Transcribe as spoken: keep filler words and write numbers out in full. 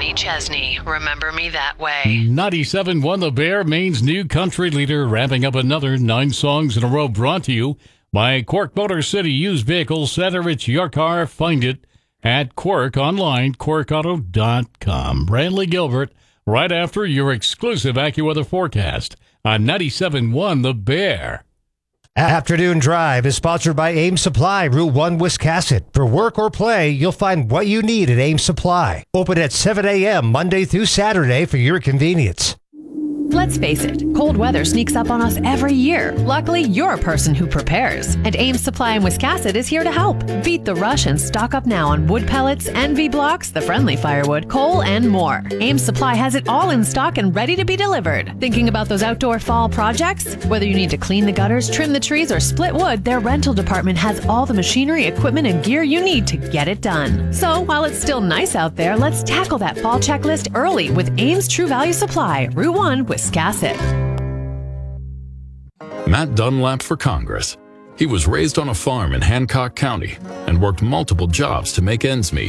Kenny Chesney. Remember me that way. ninety-seven point one The Bear, Maine's new country leader, wrapping up another nine songs in a row, brought to you by Quirk Motor City Used Vehicle Center. It's your car. Find it at Quirk online, quirk auto dot com. Brantley Gilbert, right after your exclusive AccuWeather forecast on ninety-seven point one The Bear. Afternoon Drive is sponsored by Ames Supply, Route one, Wiscasset. For work or play, you'll find what you need at Ames Supply. Open at seven a.m. Monday through Saturday for your convenience. Let's face it, cold weather sneaks up on us every year. Luckily, you're a person who prepares. And Ames Supply in Wiscasset is here to help. Beat the rush and stock up now on wood pellets, N V blocks, the friendly firewood, coal, and more. Ames Supply has it all in stock and ready to be delivered. Thinking about those outdoor fall projects? Whether you need to clean the gutters, trim the trees, or split wood, their rental department has all the machinery, equipment, and gear you need to get it done. So while it's still nice out there, let's tackle that fall checklist early with Ames True Value Supply, Route one, Wiscasset. Matt Dunlap for Congress. He was raised on a farm in Hancock County and worked multiple jobs to make ends meet.